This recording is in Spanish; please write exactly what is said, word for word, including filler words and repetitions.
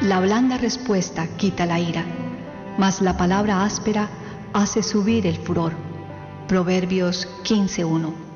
La blanda respuesta quita la ira, mas la palabra áspera hace subir el furor. Proverbios quince uno.